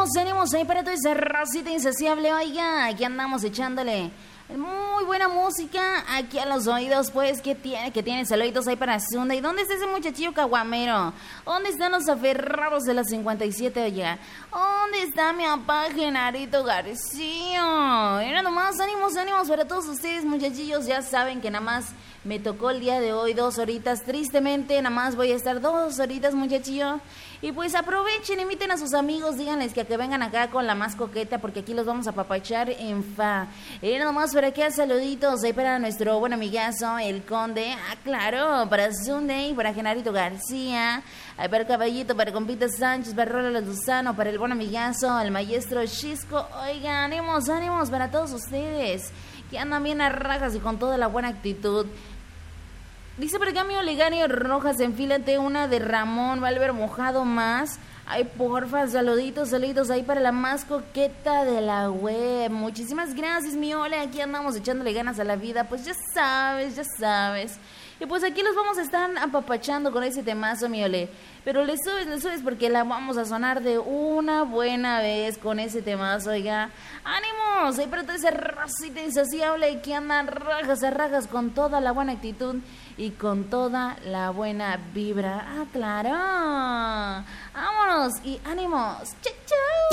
ánimos ahí para toda esa racita insaciable. Oiga, aquí andamos echándole muy buena música aquí a los oídos, pues, que tiene saluditos ahí para Zunda. ¿Y dónde está ese muchachillo caguamero? ¿Dónde están los aferrados de las 57, oiga? ¿Dónde está mi papá Genarito García? Era nomás, ánimos para todos ustedes, muchachillos. Ya saben que nada más me tocó el día de hoy 2 horitas. Tristemente, nada más voy a estar 2 horitas, muchachillo. Y pues aprovechen, inviten a sus amigos, díganles que vengan acá con la más coqueta, porque aquí los vamos a papachar en fa. Era nomás para que saluditos ahí para nuestro buen amigazo, el Conde. Ah, claro, para Sunday, para Genarito García, para el Caballito, para Compita Sánchez, para Rola Luzano, para el buen amigazo, el maestro Chisco. Oigan, ánimos para todos ustedes, que andan bien a rajas y con toda la buena actitud. Dice por acá mi Olegario Rojas, enfílate una de Ramón Valver Mojado más. Ay, porfa, saluditos ahí para la más coqueta de la web. Muchísimas gracias, mi Ole. Aquí andamos echándole ganas a la vida. Pues ya sabes. Y pues aquí los vamos a estar apapachando con ese temazo, mi Ole. Pero le subes porque la vamos a sonar de una buena vez con ese temazo, oiga. ¡Ánimos! Ahí para toda esa racita insaciable y que andan rajas a rajas con toda la buena actitud y con toda la buena vibra. ¡Ah, claro! ¡Vámonos! Y ánimos. ¡Chau, chau!